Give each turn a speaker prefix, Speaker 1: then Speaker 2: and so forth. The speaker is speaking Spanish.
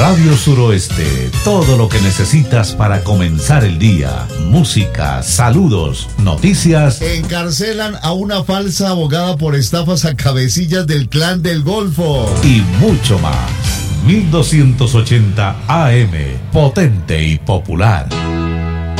Speaker 1: Radio Suroeste, todo lo que necesitas para comenzar el día. Música, saludos, noticias.
Speaker 2: Encarcelan a una falsa abogada por estafas a cabecillas del Clan del Golfo.
Speaker 1: Y mucho más. 1280 AM, potente y popular.